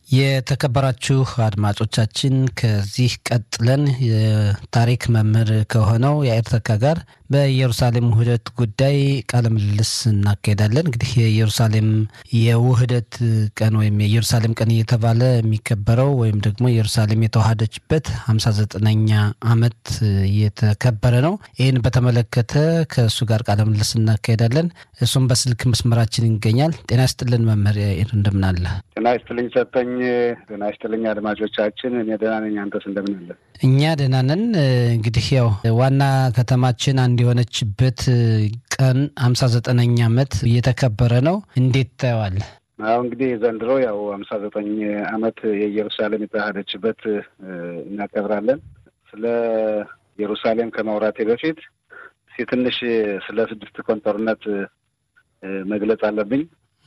የተከበራችሁ አድማጮቻችን ከዚህ ቀጥለን የታሪክ መምህር ከሆነው ያዕር ተካ ጋር በኢየሩሳሌም ውህደት ጉዳይ ቃለ ምልልስ እናካሄዳለን። እንግዲህ የኢየሩሳሌም የውህደት ቀን ወይም የኢየሩሳሌም ቀን እየተባለ የሚከበረው ወይም ደግሞ ኢየሩሳሌም የተዋሃደችበት 59ኛ ዓመት እየተከበረ ነው። ይህን በተመለከተ ከእሱ ጋር ቃለ ምልልስ እናካሄዳለን። እሱም በስልክ መስመራችን ይገኛል። ጤና ይስጥልን መምህር ያዕር፣ እንደምን አለ? ጤና ይስጥልኝ ሰጠኝ። ጤና ይስጥልኝ አድማጮቻችን። እኔ ደህና ነኝ። አንተስ እንደምን አለ? እኛ ደህና ነን። እንግዲህ ያው ዋና ከተማችን አንድ የሆነችበት ቀን 59ኛ ዓመት እየተከበረ ነው። እንዴት ታየዋለህ? አዎ እንግዲህ ዘንድሮ ያው 59 ዓመት የኢየሩሳሌም የተዋሃደችበት እናከብራለን። ስለ ኢየሩሳሌም ከማውራቴ በፊት ትንሽ ስለ 6 ቀን ጦርነት መግለጽ አለብኝ።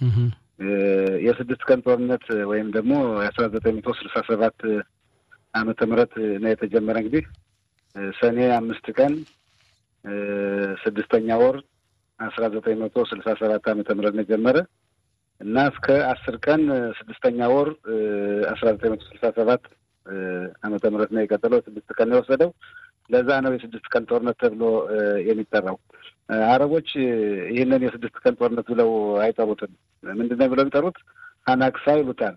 የ6 ቀን ጦርነት ወይም ደግሞ 1967 ዓመተ ምህረት ነው የተጀመረ። እንግዲህ ሰኔ 5 ቀን 6ኛ ወር 1967 ዓመተ ምህረት ነው የጀመረ እና እስከ 10 ቀን 6ኛ ወር 1967 ዓመተ ምህረት ነው የቀጠለው። 6 ቀን ነው የወሰደው። ለዛ ነው የ6 ቀን ጦርነት ተብሎ የሚጠራው። አረቦች ይህንን የ6 ቀን ጦርነት ብለው አይጠሩትም። ምንድነው ብለው የሚጠሩት? ሀናክሳ ይሉታል።